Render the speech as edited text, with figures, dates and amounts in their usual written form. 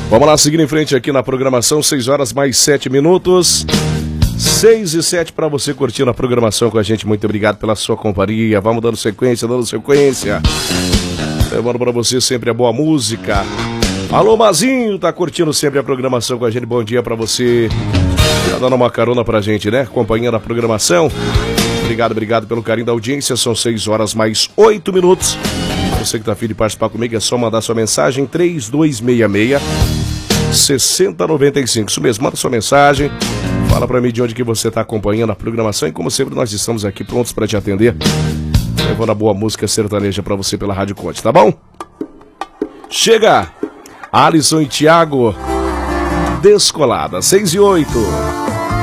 Vamos lá, seguindo em frente aqui na programação, 6 horas mais 7 minutos. 6 e 7 para você curtindo a programação com a gente. Muito obrigado pela sua companhia. Vamos dando sequência. Levando para você sempre a boa música. Alô, Mazinho, tá curtindo sempre a programação com a gente. Bom dia para você. Tá dando uma carona pra gente, né? Acompanhando a programação. Obrigado pelo carinho da audiência. São 6 horas mais 8 minutos. Você que tá afim de participar comigo, é só mandar sua mensagem 3266-6095. Isso mesmo, manda sua mensagem. Fala pra mim de onde que você tá acompanhando a programação. E como sempre, nós estamos aqui prontos pra te atender, levando a boa música sertaneja pra você pela Rádio Conte, tá bom? Chega! Alisson e Thiago, Descolada, 6 e 8.